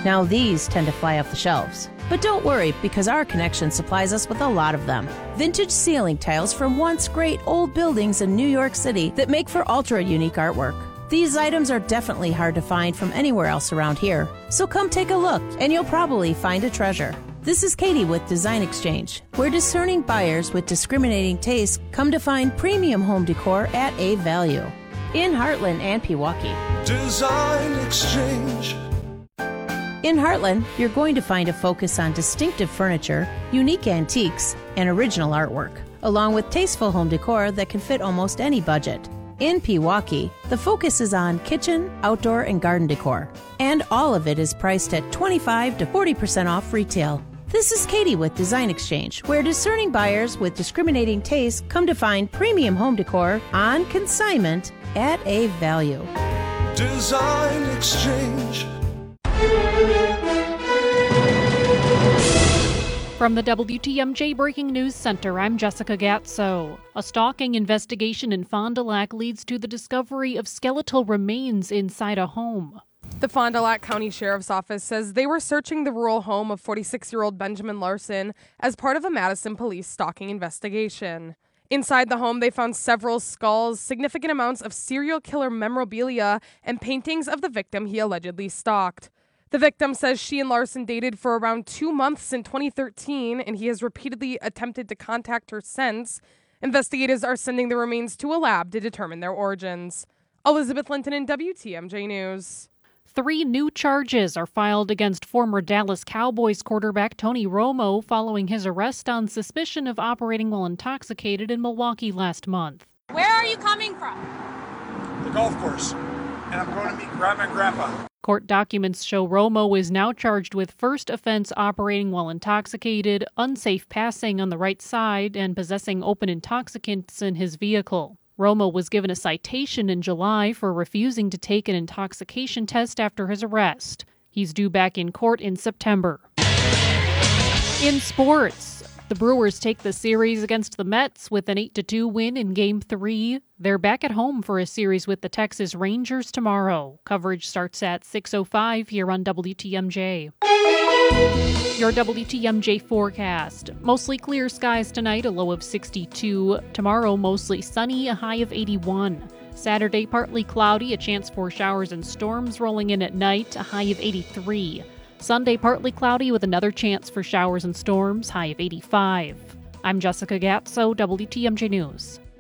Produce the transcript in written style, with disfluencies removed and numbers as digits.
Now these tend to fly off the shelves. But don't worry, because our connection supplies us with a lot of them. Vintage ceiling tiles from once great old buildings in New York City that make for ultra-unique artwork. These items are definitely hard to find from anywhere else around here. So come take a look, and you'll probably find a treasure. This is Katie with Design Exchange, where discerning buyers with discriminating tastes come to find premium home decor at a value. In Heartland and Pewaukee. Design Exchange. In Heartland, you're going to find a focus on distinctive furniture, unique antiques, and original artwork, along with tasteful home decor that can fit almost any budget. In Pewaukee, the focus is on kitchen, outdoor, and garden decor, and all of it is priced at 25 to 40% off retail. This is Katie with Design Exchange, where discerning buyers with discriminating tastes come to find premium home decor on consignment at a value. Design Exchange. From the WTMJ Breaking News Center, I'm Jessica Gatso. A stalking investigation in Fond du Lac leads to the discovery of skeletal remains inside a home. The Fond du Lac County Sheriff's Office says they were searching the rural home of 46-year-old Benjamin Larson as part of a Madison police stalking investigation. Inside the home, they found several skulls, significant amounts of serial killer memorabilia, and paintings of the victim he allegedly stalked. The victim says she and Larson dated for around 2 months in 2013, and he has repeatedly attempted to contact her since. Investigators are sending the remains to a lab to determine their origins. Elizabeth Linton in WTMJ News. 3 new charges are filed against former Dallas Cowboys quarterback Tony Romo following his arrest on suspicion of operating while intoxicated in Milwaukee last month. Where are you coming from? The golf course, and I'm going to meet Grandma and Grandpa. Court documents show Romo is now charged with first offense operating while intoxicated, unsafe passing on the right side, and possessing open intoxicants in his vehicle. Romo was given a citation in July for refusing to take an intoxication test after his arrest. He's due back in court in September. In sports, the Brewers take the series against the Mets with an 8-2 win in Game 3. They're back at home for a series with the Texas Rangers tomorrow. Coverage starts at 6:05 here on WTMJ. Your WTMJ forecast. Mostly clear skies tonight, a low of 62. Tomorrow, mostly sunny, a high of 81. Saturday, partly cloudy, a chance for showers and storms rolling in at night, a high of 83. Sunday, partly cloudy with another chance for showers and storms, high of 85. I'm Jessica Gatso, WTMJ News.